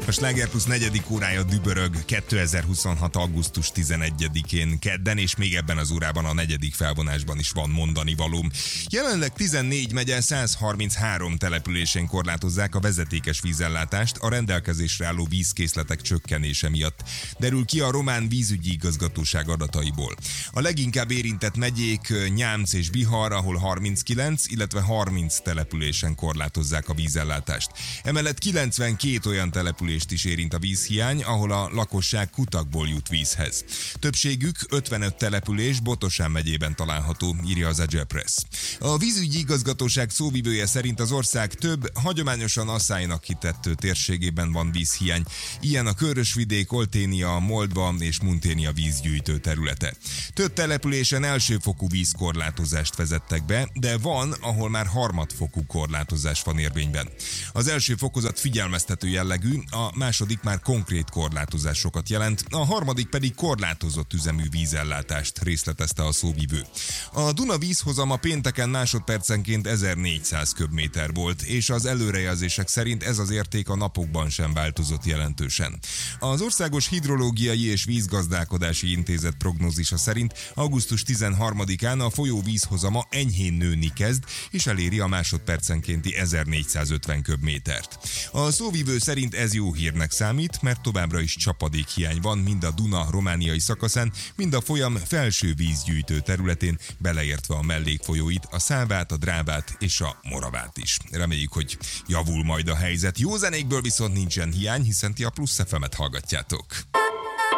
A Sláger Plus 4. órája dübörög 2026. augusztus 11-én kedden, és még ebben az órában a 4. felvonásban is van mondani valóm. Jelenleg 14 megye 133 településen korlátozzák a vezetékes vízellátást a rendelkezésre álló vízkészletek csökkenése miatt. Derül ki a román vízügyi igazgatóság adataiból. A leginkább érintett megyék Nyámc és Bihar, ahol 39, illetve 30 településen korlátozzák a vízellátást. Emellett 92 olyan települést is érint a vízhiány, ahol a lakosság kutakból jut vízhez. Többségük 55 település Botosán megyében található, írja az Agile Press. A vízügyi igazgatóság szóvivője szerint az ország több hagyományosan asszálynak hitett térségében van vízhiány. Ilyen a Körösvidék, Olténia, Moldva és Munténia vízgyűjtő területe. Több településen elsőfokú vízkorlátozást vezettek be, de van, ahol már harmadfokú korlátozás van érvényben. Az első fokozat figyelmeztető jellegű, a második már konkrét korlátozásokat jelent, a harmadik pedig korlátozott üzemű vízellátást, részletezte a szóvivő. A Duna vízhozama pénteken másodpercenként 1400 köbméter volt, és az előrejelzések szerint ez az érték a napokban sem változott jelentősen. Az Országos Hidrológiai és Vízgazdálkodási Intézet prognózisa szerint augusztus 13-án a folyó vízhozama enyhén nőni kezd, és eléri a másodpercenkénti 1450 köbmétert. A szóvivő szerint ez jó hírnek számít, mert továbbra is csapadékhiány van mind a Duna romániai szakaszán, mind a folyam felső vízgyűjtő területén, beleértve a mellékfolyóit, a Szávát, a Drábát és a Moravát is. Reméljük, hogy javul majd a helyzet. Jó zenékből viszont nincsen hiány, hiszen ti a Plusz FM-et hallgatjátok.